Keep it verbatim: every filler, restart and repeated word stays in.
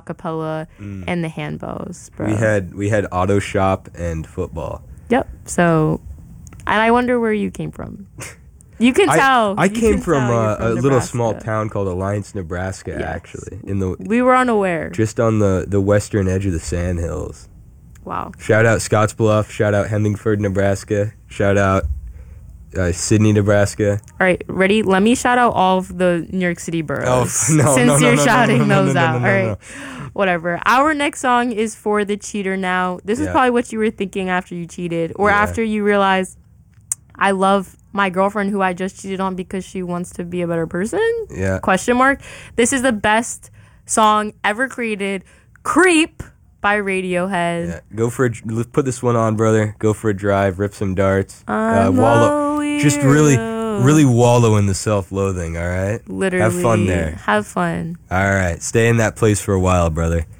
acapella, mm. and the handbells, bro. We had we had auto shop and football. Yep. So, and I wonder where you came from. You can tell. I, I you came from, uh, from a Nebraska. little small town called Alliance, Nebraska. Yes. Actually, in the we were unaware. Just on the, the western edge of the Sandhills. Wow. Shout out Scottsbluff. Shout out Hemingford, Nebraska. Shout out uh, Sydney, Nebraska. All right, ready? Let me shout out all of the New York City boroughs. Oh no! Since no, no, you're no, shouting no, no, those no, no, out. no, no, all no, right. no. Whatever. Our next song is for the cheater now. This is yeah. probably what you were thinking after you cheated, or yeah. after you realized, I love my girlfriend who I just cheated on because she wants to be a better person? Yeah. Question mark. This is the best song ever created. Creep by Radiohead. Yeah. Go for a, let's put this one on, brother. Go for a drive, rip some darts. I'm uh, wallow. Just really, really wallow in the self-loathing, all right? Literally. Have fun there. Have fun. All right. Stay in that place for a while, brother.